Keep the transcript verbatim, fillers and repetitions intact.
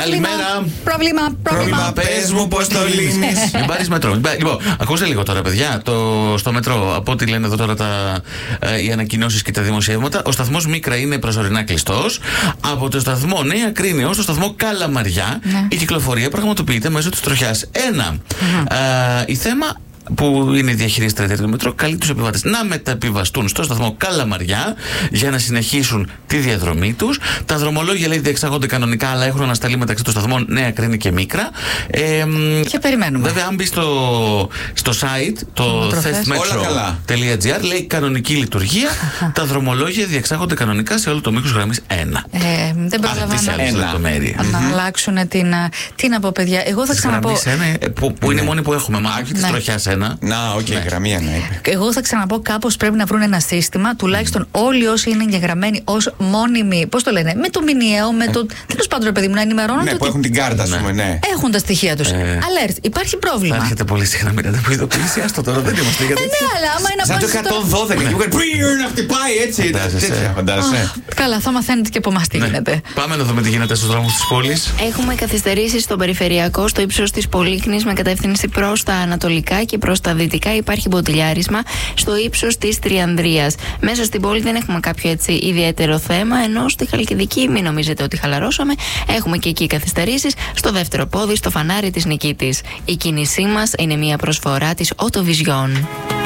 Καλημέρα. Πρόβλημα, πρόβλημα. Πες μου πώς το λύνεις. Μην πάρεις μετρό. Λοιπόν, ακούστε λίγο τώρα, παιδιά. Το, στο μετρό, από ό,τι λένε εδώ τώρα τα, ε, οι ανακοινώσεις και τα δημοσιεύματα, ο σταθμός Μίκρα είναι προσωρινά κλειστός. Από το σταθμό Νέα Κρίνη ως το σταθμό Καλαμαριά, ναι, η κυκλοφορία πραγματοποιείται μέσω της τροχιάς ένα. Mm-hmm. Ε, η θέμα που είναι η διαχειρίστρια του μετρό, καλεί τους επιβάτες να μεταπιβαστούν στο σταθμό Καλαμαριά για να συνεχίσουν τη διαδρομή τους. Τα δρομολόγια, λέει, διεξάγονται κανονικά, αλλά έχουν ανασταλεί μεταξύ των σταθμών Νέα Κρίνη και Μίκρα. Ε, και περιμένουμε. Βέβαια, αν μπει στο, στο site, το thefmetro τελεία gr, λέει κανονική λειτουργία. Τα δρομολόγια διεξάγονται κανονικά σε όλο το μήκος γραμμής ένα. Ε, δεν προλαβαίνω να αλλάξουν την. Τι να πω, παιδιά, εγώ θα ξαναπώ. Που, που είναι η μόνη που έχουμε, μα όχι τη τροχιά ένα. Να, οκ, okay, γραμμή ένα είπε. Εγώ θα ξαναπώ, κάπως πρέπει να βρουν ένα σύστημα, τουλάχιστον mm. όλοι όσοι είναι εγγεγραμμένοι ως μόνιμοι, πώς το λένε, με το μηνιαίο, με το. Τέλος πάντων, ρε παιδί μου, να ενημερώνονται. Ναι, που έχουν την κάρτα, ας πούμε, ναι. Έχουν τα στοιχεία τους. Ε, Alert, υπάρχει πρόβλημα. Θα έρχεται πολύ συχνά με την προειδοποίηση, άστο τώρα, δεν είμαστε γιατί. Ε, ναι, αλλά άμα είναι σαν το εκατόν δώδεκα και πριν να χτυπάει έτσι. Φαντάζεσαι. Καλά, θα μαθαίνετε και από εμάς τι γίνεται. Πάμε να δούμε τι γίνεται στους δρόμους της πόλης. Έχουμε καθυστερήσεις στον περιφερειακό, στο ύψος της Πολύκνης, με κατεύθυνση προς τα ανατολικά και προς τα δυτικά. Υπάρχει μποτιλιάρισμα στο ύψος της Τριανδρίας. Μέσα στην πόλη δεν έχουμε κάποιο έτσι ιδιαίτερο θέμα, ενώ στη Χαλκιδική μην νομίζετε ότι χαλαρώσαμε. Έχουμε και εκεί καθυστερήσεις στο δεύτερο πόδι, στο φανάρι της Νικήτης. Η κίνησή μας είναι μια προσφορά της Autovision.